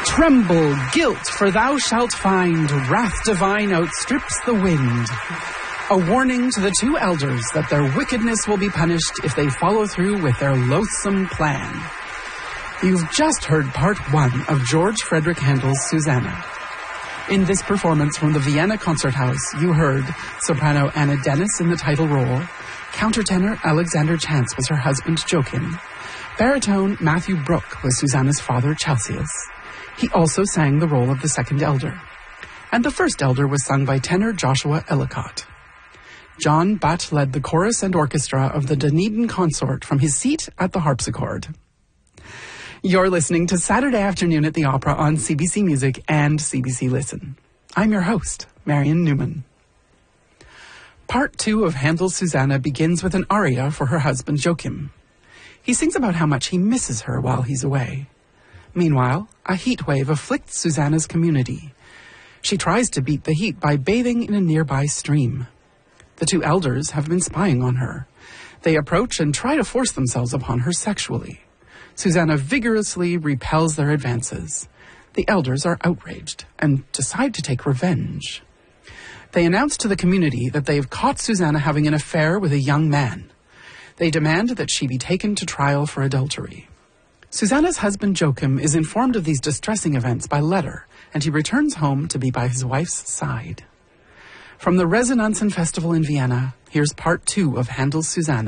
Tremble, guilt, for thou shalt find wrath divine outstrips the wind. A warning to the two elders that their wickedness will be punished if they follow through with their loathsome plan. You've just heard part one of George Frederick Handel's Susanna. In this performance from the Vienna Concert House, you heard soprano Anna Dennis in the title role, countertenor Alexander Chance was her husband Joachim, baritone Matthew Brooke was Susanna's father Chelcias. He also sang the role of the second elder. And the first elder was sung by tenor Joshua Ellicott. John Butt led the chorus and orchestra of the Dunedin Consort from his seat at the harpsichord. You're listening to Saturday Afternoon at the Opera on CBC Music and CBC Listen. I'm your host, Marion Newman. Part 2 of Handel's Susanna begins with an aria for her husband Joachim. He sings about how much he misses her while he's away. Meanwhile, a heat wave afflicts Susanna's community. She tries to beat the heat by bathing in a nearby stream. The two elders have been spying on her. They approach and try to force themselves upon her sexually. Susanna vigorously repels their advances. The elders are outraged and decide to take revenge. They announce to the community that they have caught Susanna having an affair with a young man. They demand that she be taken to trial for adultery. Susanna's husband Joachim is informed of these distressing events by letter, and he returns home to be by his wife's side. From the Resonanzen Festival in Vienna, here's part 2 of Handel's Susanna.